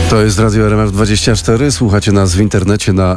To jest Radio RMF24. Słuchacie nas w internecie na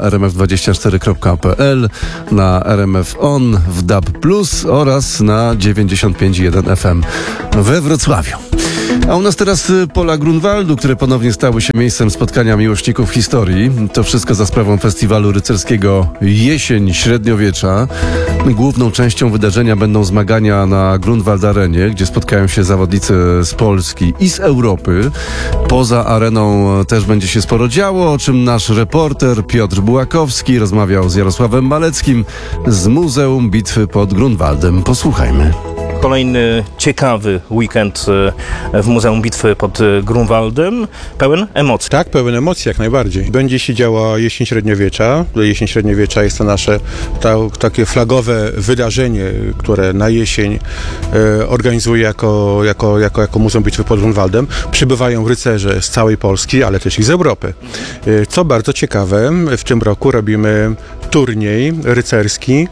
rmf24.pl, na RMF On, w DAB+, oraz na 95.1 FM we Wrocławiu. A u nas teraz pola Grunwaldu, które ponownie stały się miejscem spotkania miłośników historii. To wszystko za sprawą festiwalu rycerskiego Jesień Średniowiecza. Główną częścią wydarzenia będą zmagania na Grunwald Arenie, gdzie spotkają się zawodnicy z Polski i z Europy. Poza areną też będzie się sporo działo, o czym nasz reporter Piotr Bułakowski rozmawiał z Jarosławem Maleckim z Muzeum Bitwy pod Grunwaldem. Posłuchajmy. Kolejny ciekawy weekend w Muzeum Bitwy pod Grunwaldem, pełen emocji. Tak, pełen emocji, jak najbardziej. Będzie się działo Jesień Średniowiecza. Jesień Średniowiecza jest to nasze takie flagowe wydarzenie, które na jesień organizuje jako Muzeum Bitwy pod Grunwaldem. Przybywają rycerze z całej Polski, ale też i z Europy. Co bardzo ciekawe, w tym roku robimy turniej rycerski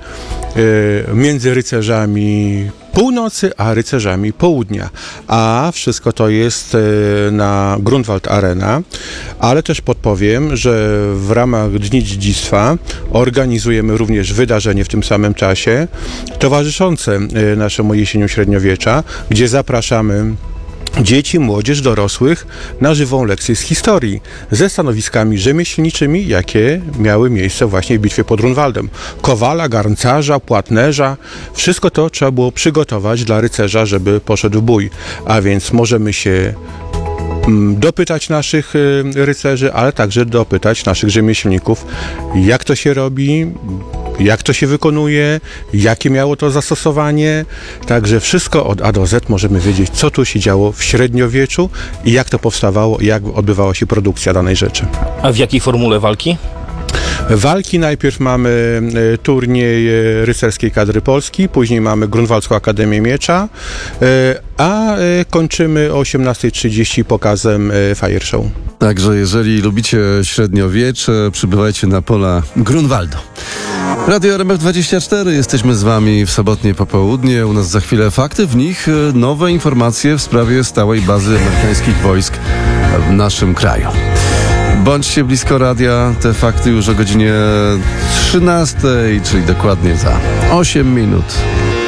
między rycerzami północy, a rycerzami południa. A wszystko to jest na Grunwald Arena, ale też podpowiem, że w ramach Dni Dziedzictwa organizujemy również wydarzenie w tym samym czasie towarzyszące naszemu Jesieniu Średniowiecza, gdzie zapraszamy dzieci, młodzież, dorosłych na żywą lekcję z historii ze stanowiskami rzemieślniczymi, jakie miały miejsce właśnie w bitwie pod Grunwaldem. Kowala, garncarza, płatnerza, wszystko to trzeba było przygotować dla rycerza, żeby poszedł w bój. A więc możemy się dopytać naszych rycerzy, ale także dopytać naszych rzemieślników, jak to się robi, jak to się wykonuje, jakie miało to zastosowanie. Także wszystko od A do Z możemy wiedzieć, co tu się działo w średniowieczu i jak to powstawało, jak odbywała się produkcja danej rzeczy. A w jakiej formule walki? Walki najpierw mamy turniej rycerskiej kadry Polski, później mamy Grunwaldzką Akademię Miecza, a kończymy o 18:30 pokazem Fire Show. Także jeżeli lubicie średniowiecze, przybywajcie na pola Grunwaldu. Radio RMF24, jesteśmy z wami w sobotnie popołudnie. U nas za chwilę fakty, w nich nowe informacje w sprawie stałej bazy amerykańskich wojsk w naszym kraju. Bądźcie blisko radia, te fakty już o godzinie 13, czyli dokładnie za 8 minut.